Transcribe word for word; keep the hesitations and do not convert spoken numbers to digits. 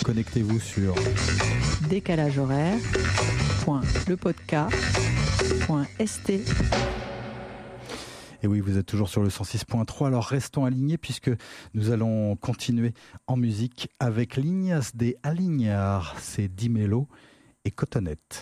Connectez-vous sur décalage horaire point le podcast point s t. Et oui, vous êtes toujours sur le cent six point trois, alors restons alignés puisque nous allons continuer en musique avec Lignas des Alignars, c'est Dimelo et Cotonnette.